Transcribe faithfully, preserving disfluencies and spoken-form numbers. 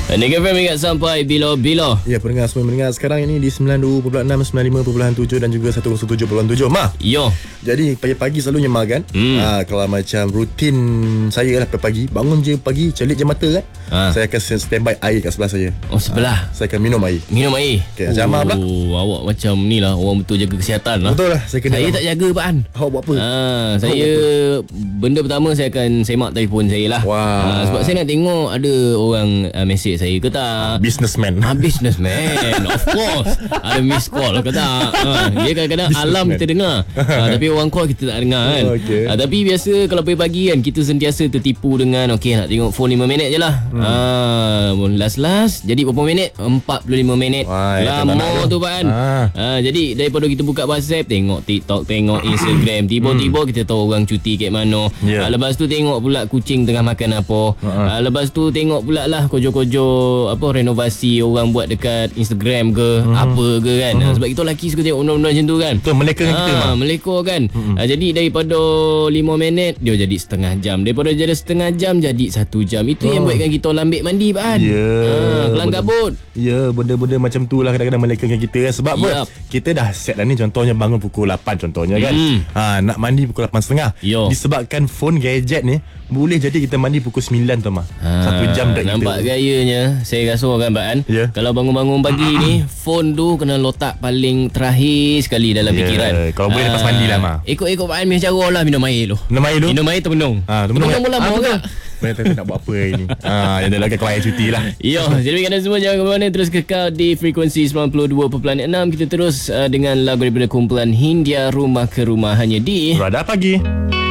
Nega F M ingat sampai bila-bila. Ya, pendengar semua mendengar sekarang ini di sembilan puluh dua perpuluhan enam, sembilan puluh lima perpuluhan tujuh dan juga seratus tujuh perpuluhan tujuh. Ma. Yo. Jadi pagi-pagi selalu nyemar kan. hmm. ha, Kalau macam rutin saya lah pagi, bangun je pagi, celik je mata kan, ha. saya akan standby air kat sebelah saya. Oh sebelah. ha, Saya akan minum air. Minum air. Okay, macam Amar pula. Oh, awak macam ni lah, orang betul jaga kesihatan lah. Betul lah. Saya, kena saya tak jaga Pak. Awak buat apa? ha, Saya apa? Benda pertama saya akan semak telefon saya lah. Wah. ha, Sebab saya nak tengok ada orang uh, mesej saya ke tak. Businessman. ah, Businessman. Of course. Ada miss call ke tak. ha, Dia kadang-kadang alam kita dengar, ha, tapi orang call kita tak dengar kan. okay. ha, Tapi biasa kalau pagi-pagi kan, kita sentiasa tertipu dengan okay, nak tengok phone lima minit je lah. hmm. ha, Last-last jadi berapa minit? empat puluh lima minit. Wah, lama tu Pak. ha. ha, Jadi daripada kita buka WhatsApp, tengok TikTok, tengok Instagram, tiba-tiba kita tahu orang cuti kat mana. yeah. ha, Lepas tu tengok pula kucing tengah makan apa. uh-huh. ha, Lepas tu tengok pula lah kojo-kojo apa renovasi orang buat dekat Instagram ke, uh-huh. apa ke kan. uh-huh. ha, Sebab kita lelaki suka tengok benda-benda macam tu kan. Betul, meleka dengan ha, kita mah. Meleka kan. uh-huh. ha, Jadi daripada lima minit dia jadi setengah jam, daripada jadi setengah jam jadi satu jam. Itu oh. yang buatkan kita lambat mandi Pak. Ya yeah. ha, Kelang kabut. Ya yeah, benda-benda macam tu lah kadang-kadang meleka dengan kita kan. Sebab yep. apa, kita dah set dah ni, contohnya bangun pukul lapan contohnya kan. mm. ha, Nak mandi pukul lapan tiga puluh. Yo. Disebabkan phone gadget ni boleh jadi kita mandi pukul sembilan tu mah. ha, Satu jam dah. Nampak kita. Gayanya saya rasa kan Pak kan. yeah. Kalau bangun-bangun pagi ni, phone tu kena letak paling terakhir sekali dalam yeah. fikiran. Kalau boleh lepas mandi lah mah. Ikut-ikut Pak An punya cara lah, minum air tu. Minum air tu? Minum air termenung. ha, Termenung pula ha, mau tak? Mereka tak nak buat apa hari ni. ha, Yang dah lagi keluar cuti lah. Yo, jadi kalian semua jangan ke mana, terus kekal di frekuensi sembilan puluh dua perpuluhan enam. Kita terus uh, dengan lagu daripada kumpulan Hindia, Rumah ke Rumah, hanya di Radar Pagi.